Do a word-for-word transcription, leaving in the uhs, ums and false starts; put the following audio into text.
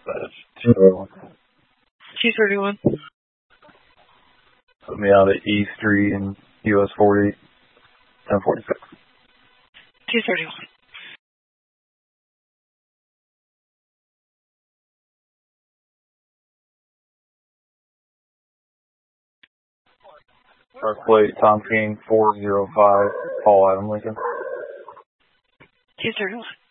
That's two thirty-one. two thirty-one. Put me out at E Street in U S forty, ten forty-six. two thirty-one. Park plate, Tom King, four zero five, Paul Adam Lincoln. two thirty-one.